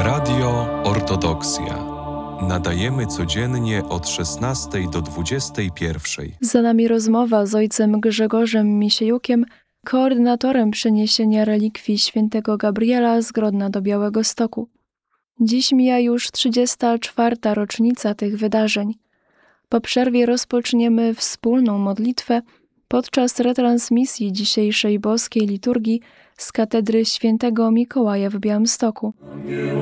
Radio Ortodoksja. Nadajemy codziennie od 16 do 21. Za nami rozmowa z ojcem Grzegorzem Misiejukiem, koordynatorem przeniesienia relikwii świętego Gabriela z Grodna do Białegostoku. Dziś mija już 34. rocznica tych wydarzeń. Po przerwie rozpoczniemy wspólną modlitwę podczas retransmisji dzisiejszej boskiej liturgii z katedry świętego Mikołaja w Białymstoku.